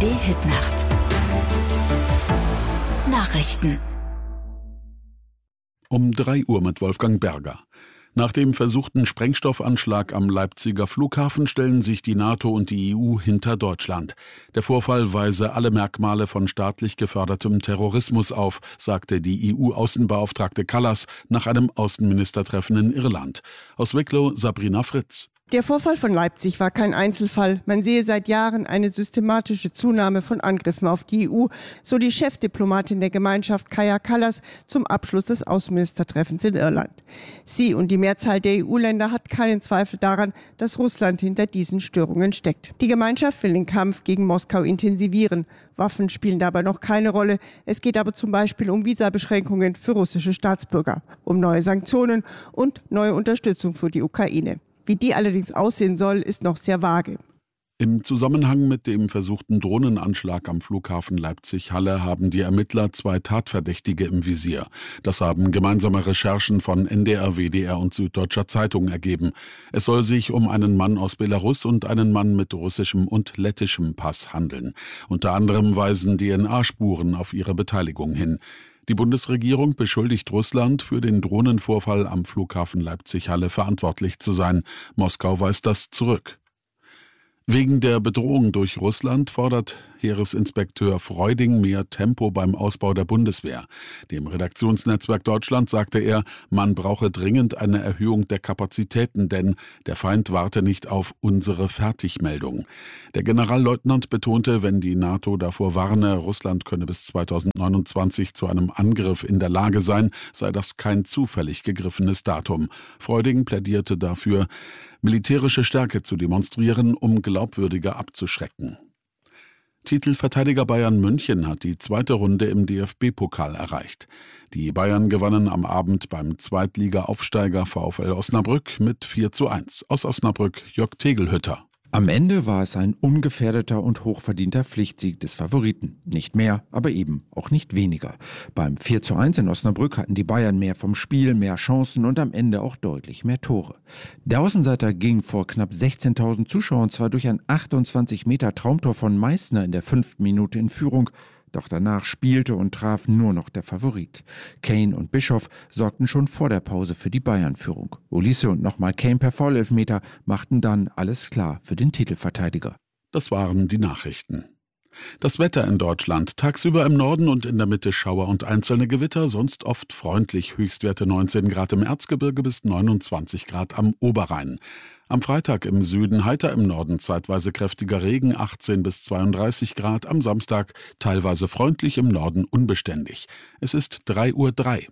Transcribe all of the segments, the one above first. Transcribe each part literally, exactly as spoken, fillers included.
A R D-Hitnacht. Nachrichten. Um drei Uhr mit Wolfgang Berger. Nach dem versuchten Sprengstoffanschlag am Leipziger Flughafen stellen sich die NATO und die E U hinter Deutschland. Der Vorfall weise alle Merkmale von staatlich gefördertem Terrorismus auf, sagte die E U-Außenbeauftragte Kallas nach einem Außenministertreffen in Irland. Aus Wicklow Sabrina Fritz. Der Vorfall von Leipzig war kein Einzelfall. Man sehe seit Jahren eine systematische Zunahme von Angriffen auf die E U, so die Chefdiplomatin der Gemeinschaft Kaja Kallas zum Abschluss des Außenministertreffens in Irland. Sie und die Mehrzahl der E U-Länder hat keinen Zweifel daran, dass Russland hinter diesen Störungen steckt. Die Gemeinschaft will den Kampf gegen Moskau intensivieren. Waffen spielen dabei noch keine Rolle. Es geht aber zum Beispiel um Visabeschränkungen für russische Staatsbürger, um neue Sanktionen und neue Unterstützung für die Ukraine. Wie die allerdings aussehen soll, ist noch sehr vage. Im Zusammenhang mit dem versuchten Drohnenanschlag am Flughafen Leipzig-Halle haben die Ermittler zwei Tatverdächtige im Visier. Das haben gemeinsame Recherchen von N D R, W D R und Süddeutscher Zeitung ergeben. Es soll sich um einen Mann aus Belarus und einen Mann mit russischem und lettischem Pass handeln. Unter anderem weisen D N A-Spuren auf ihre Beteiligung hin. Die Bundesregierung beschuldigt Russland, für den Drohnenvorfall am Flughafen Leipzig-Halle verantwortlich zu sein. Moskau weist das zurück. Wegen der Bedrohung durch Russland fordert Heeresinspekteur Freuding mehr Tempo beim Ausbau der Bundeswehr. Dem Redaktionsnetzwerk Deutschland sagte er, man brauche dringend eine Erhöhung der Kapazitäten, denn der Feind warte nicht auf unsere Fertigmeldung. Der Generalleutnant betonte, wenn die NATO davor warne, Russland könne bis zweitausendneunundzwanzig zu einem Angriff in der Lage sein, sei das kein zufällig gegriffenes Datum. Freuding plädierte dafür, militärische Stärke zu demonstrieren, um glaubwürdiger abzuschrecken. Titelverteidiger Bayern München hat die zweite Runde im D F B-Pokal erreicht. Die Bayern gewannen am Abend beim Zweitliga-Aufsteiger VfL Osnabrück mit vier zu eins. Aus Osnabrück Jörg Tegelhütter. Am Ende war es ein ungefährdeter und hochverdienter Pflichtsieg des Favoriten. Nicht mehr, aber eben auch nicht weniger. Beim vier zu eins in Osnabrück hatten die Bayern mehr vom Spiel, mehr Chancen und am Ende auch deutlich mehr Tore. Der Außenseiter ging vor knapp sechzehntausend Zuschauern zwar durch ein achtundzwanzig Meter Traumtor von Meißner in der fünften Minute in Führung, doch danach spielte und traf nur noch der Favorit. Kane und Bischoff sorgten schon vor der Pause für die Bayern-Führung. Olise und nochmal Kane per Foulelfmeter machten dann alles klar für den Titelverteidiger. Das waren die Nachrichten. Das Wetter in Deutschland. Tagsüber im Norden und in der Mitte Schauer und einzelne Gewitter, sonst oft freundlich. Höchstwerte neunzehn Grad im Erzgebirge bis neunundzwanzig Grad am Oberrhein. Am Freitag im Süden heiter, im Norden zeitweise kräftiger Regen, achtzehn bis zweiunddreißig Grad. Am Samstag teilweise freundlich, im Norden unbeständig. Es ist drei Uhr drei.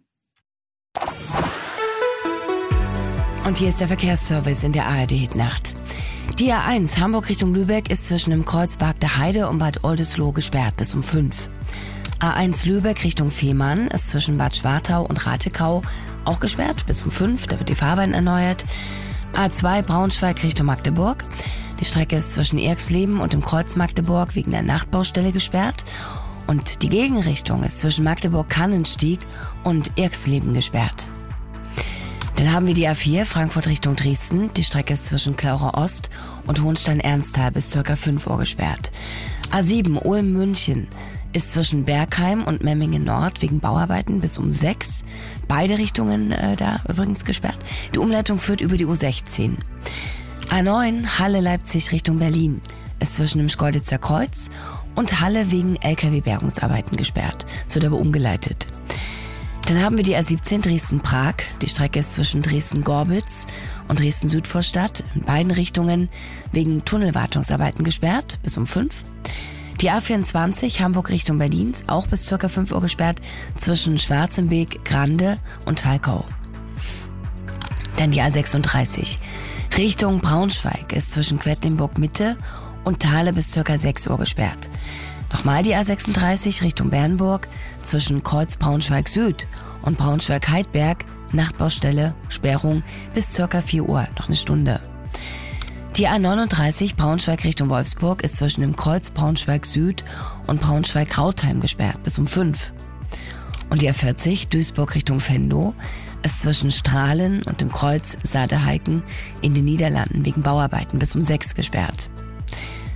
Und hier ist der Verkehrsservice in der A R D-Hitnacht. Die A eins Hamburg Richtung Lübeck ist zwischen dem Kreuzberg der Heide und Bad Oldesloe gesperrt bis um fünf. A eins Lübeck Richtung Fehmarn ist zwischen Bad Schwartau und Rathekau auch gesperrt bis um fünf. Da wird die Fahrbahn erneuert. A zwei Braunschweig Richtung Magdeburg. Die Strecke ist zwischen Erxleben und dem Kreuz Magdeburg wegen der Nachtbaustelle gesperrt. Und die Gegenrichtung ist zwischen Magdeburg-Kannenstieg und Erxleben gesperrt. Dann haben wir die A vier Frankfurt Richtung Dresden. Die Strecke ist zwischen Klaucher Ost und Hohenstein-Ernsthal bis ca. fünf Uhr gesperrt. A sieben Ulm-München ist zwischen Bergheim und Memmingen Nord wegen Bauarbeiten bis um sechs. Beide Richtungen äh, da übrigens gesperrt. Die Umleitung führt über die U sechzehn. A neun Halle-Leipzig Richtung Berlin ist zwischen dem Schkeuditzer Kreuz und Halle wegen L K W-Bergungsarbeiten gesperrt. Es wird aber umgeleitet. Dann haben wir die A siebzehn Dresden-Prag. Die Strecke ist zwischen Dresden-Gorbitz und Dresden-Südvorstadt in beiden Richtungen wegen Tunnelwartungsarbeiten gesperrt bis um fünf. Die A vierundzwanzig Hamburg Richtung Berlin ist auch bis ca. fünf Uhr gesperrt zwischen Schwarzenbeek, Grande und Thalkau. Dann die A sechsunddreißig Richtung Braunschweig ist zwischen Quedlinburg Mitte und Thale bis ca. sechs Uhr gesperrt. Nochmal die A sechsunddreißig Richtung Bernburg zwischen Kreuz Braunschweig Süd und Braunschweig-Heidberg, Nachtbaustelle, Sperrung bis ca. vier Uhr, noch eine Stunde. Die A neununddreißig Braunschweig Richtung Wolfsburg ist zwischen dem Kreuz Braunschweig Süd und Braunschweig-Rautheim gesperrt bis um fünf. Und die A vierzig Duisburg Richtung Venlo ist zwischen Strahlen und dem Kreuz Saade-Heiken in den Niederlanden wegen Bauarbeiten bis um sechs gesperrt.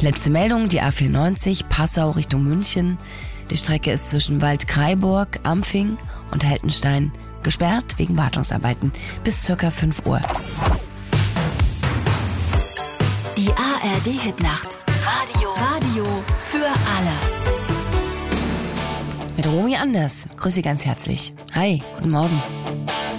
Letzte Meldung, die A vierundneunzig, Passau Richtung München. Die Strecke ist zwischen Waldkraiburg, Ampfing und Heltenstein gesperrt wegen Wartungsarbeiten bis ca. fünf Uhr. Die A R D-Hitnacht. Radio. Radio für alle. Mit Romy Anders. Grüß Sie ganz herzlich. Hi, guten Morgen.